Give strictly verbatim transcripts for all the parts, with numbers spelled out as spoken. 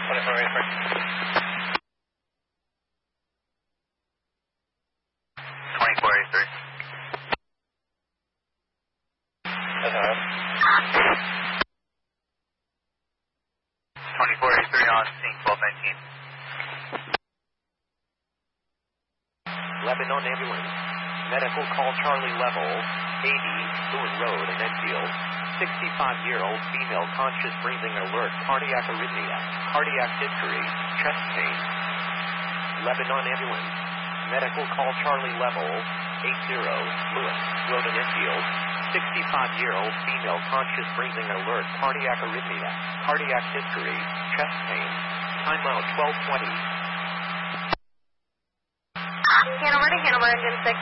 twenty-four eighty-three. twenty-four eighty-three. That's all right. twenty-four eighty-three on scene, twelve nineteen. Lebanon ambulance. Medical call Charlie level, eighty, Lewin Road in Enfield. sixty-five-year-old female conscious breathing alert, cardiac arrhythmia, cardiac history, chest pain. Lebanon ambulance. Medical call Charlie level, eighty, Lewis Road in Enfield. sixty-five-year-old female conscious breathing alert, cardiac arrhythmia, cardiac history, chest pain. Timeout twelve twenty. Hanover to Hanover, engine six.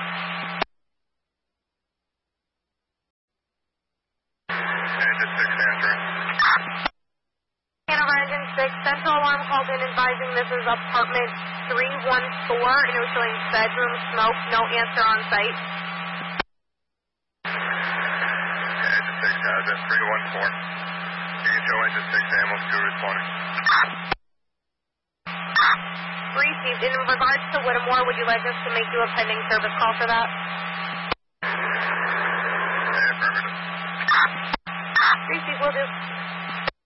Engine six, answer. Hanover, engine six. Central alarm called in advising this is apartment three one four, and it was showing bedroom smoke, no answer on site. Engine six has it, three one four. You can show engine six ambulance crew responding. Received. In regards to Whittemore, would you like us to make you a pending service call for that? Yeah, affirmative. Received, will do.